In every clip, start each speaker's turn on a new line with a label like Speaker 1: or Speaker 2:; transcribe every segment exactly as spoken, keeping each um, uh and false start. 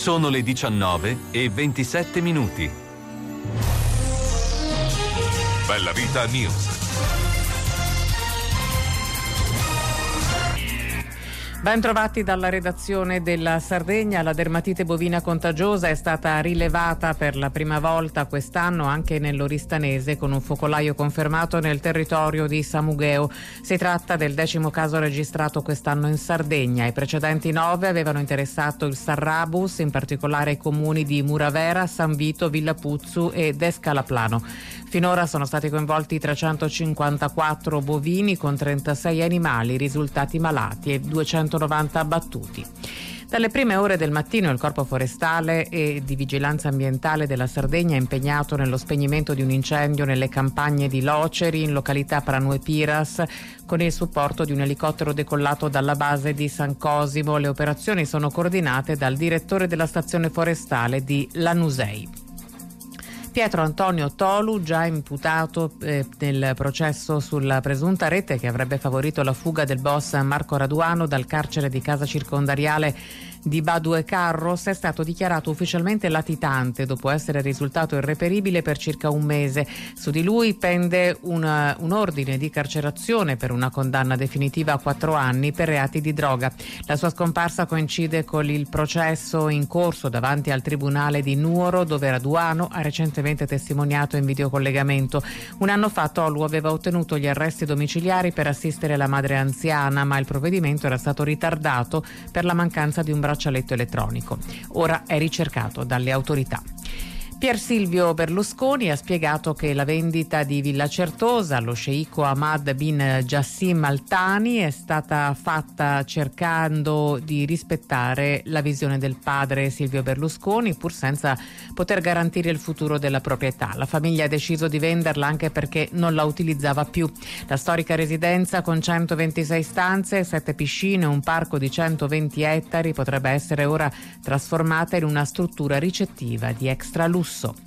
Speaker 1: Sono le diciannove e ventisette minuti.
Speaker 2: Bella Vita News.
Speaker 3: Ben trovati dalla redazione della Sardegna. La dermatite bovina contagiosa è stata rilevata per la prima volta quest'anno anche nell'Oristanese, con un focolaio confermato nel territorio di Samugheo. Si tratta del decimo caso registrato quest'anno in Sardegna. I precedenti nove avevano interessato il Sarrabus, in particolare i comuni di Muravera, San Vito, Villapuzzu e Descalaplano. Finora sono stati coinvolti trecentocinquantaquattro bovini con trentasei animali risultati malati e duecentonovanta abbattuti. Dalle prime ore del mattino il Corpo Forestale e di Vigilanza Ambientale della Sardegna è impegnato nello spegnimento di un incendio nelle campagne di Loceri, in località Pranue Piras, con il supporto di un elicottero decollato dalla base di San Cosimo. Le operazioni sono coordinate dal direttore della stazione forestale di Lanusei. Pietro Antonio Tolu, già imputato eh, nel processo sulla presunta rete che avrebbe favorito la fuga del boss Marco Raduano dal carcere di Casa Circondariale di Badue Carros, è stato dichiarato ufficialmente latitante dopo essere risultato irreperibile per circa un mese. Su di lui pende una, un ordine di carcerazione per una condanna definitiva a quattro anni per reati di droga. La sua scomparsa coincide con il processo in corso davanti al tribunale di Nuoro, dove Raduano ha recentemente testimoniato in videocollegamento. Un anno fa Tolu aveva ottenuto gli arresti domiciliari per assistere la madre anziana, ma il provvedimento era stato ritardato per la mancanza di un braccialetto elettronico. Ora è ricercato dalle autorità. Pier Silvio Berlusconi ha spiegato che la vendita di Villa Certosa allo sceicco Ahmad bin Jassim Al Thani è stata fatta cercando di rispettare la visione del padre Silvio Berlusconi, pur senza poter garantire il futuro della proprietà. La famiglia ha deciso di venderla anche perché non la utilizzava più. La storica residenza, con centoventisei stanze, sette piscine e un parco di centoventi ettari, potrebbe essere ora trasformata in una struttura ricettiva di extra lusso.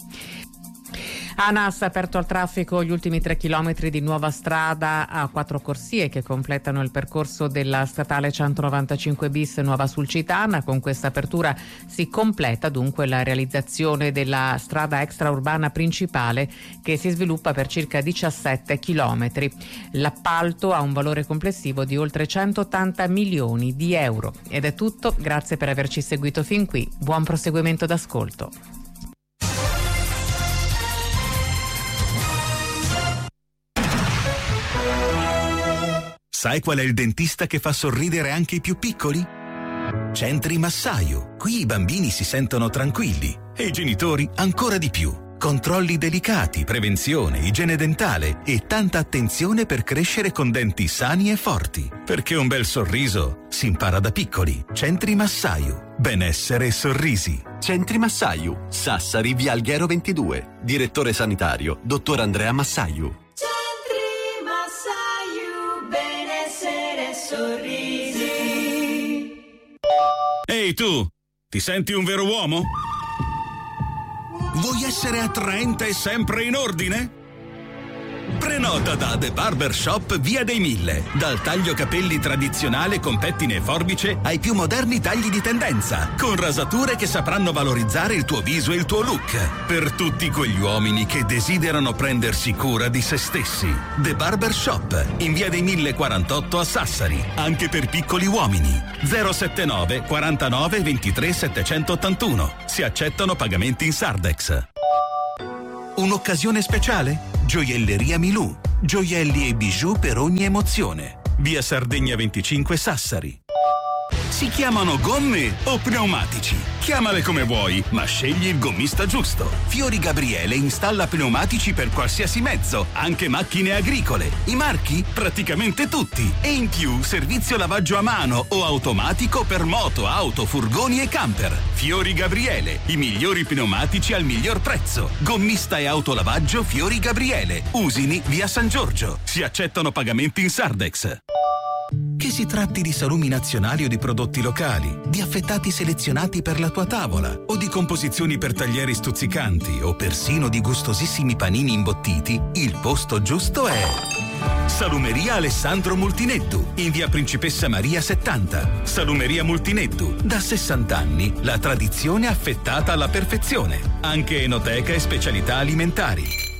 Speaker 3: ANAS ha aperto al traffico gli ultimi tre chilometri di nuova strada a quattro corsie che completano il percorso della statale centonovantacinque bis Nuova Sulcitana. Con questa apertura si completa dunque la realizzazione della strada extraurbana principale, che si sviluppa per circa diciassette chilometri. L'appalto ha un valore complessivo di oltre centottanta milioni di euro. Ed è tutto, grazie per averci seguito fin qui. Buon proseguimento d'ascolto.
Speaker 4: Sai qual è il dentista che fa sorridere anche i più piccoli? Centri Massaio. Qui i bambini si sentono tranquilli e i genitori ancora di più. Controlli delicati, prevenzione, igiene dentale e tanta attenzione per crescere con denti sani e forti. Perché un bel sorriso si impara da piccoli. Centri Massaio. Benessere e sorrisi.
Speaker 5: Centri Massaio. Sassari, via Alghero ventidue. Direttore sanitario, dottor Andrea Massaio.
Speaker 6: Sorrisi.
Speaker 7: Ehi tu, ti senti un vero uomo? Vuoi essere attraente e sempre in ordine?
Speaker 4: Prenota da The Barber Shop Via dei Mille. Dal taglio capelli tradizionale con pettine e forbice ai più moderni tagli di tendenza, con rasature che sapranno valorizzare il tuo viso e il tuo look. Per tutti quegli uomini che desiderano prendersi cura di se stessi. The Barber Shop in Via dei Mille quarantotto a Sassari. Anche per piccoli uomini. zero settantanove quarantanove ventitré settecentottantuno. Si accettano pagamenti in Sardex. Un'occasione speciale? Gioielleria Milù. Gioielli e bijou per ogni emozione. Via Sardegna venticinque Sassari. Si chiamano gomme o pneumatici? Chiamale come vuoi, ma scegli il gommista giusto. Fiori Gabriele installa pneumatici per qualsiasi mezzo, anche macchine agricole. I marchi? Praticamente tutti. E in più servizio lavaggio a mano o automatico per moto, auto, furgoni e camper. Fiori Gabriele, i migliori pneumatici al miglior prezzo. Gommista e autolavaggio Fiori Gabriele. Usini, via San Giorgio. Si accettano pagamenti in Sardex. Che si tratti di salumi nazionali o di prodotti locali, di affettati selezionati per la tua tavola o di composizioni per taglieri stuzzicanti o persino di gustosissimi panini imbottiti, il posto giusto è Salumeria Alessandro Multinettu, in via Principessa Maria settanta. Salumeria Multinettu, da sessanta anni, la tradizione affettata alla perfezione. Anche enoteca e specialità alimentari.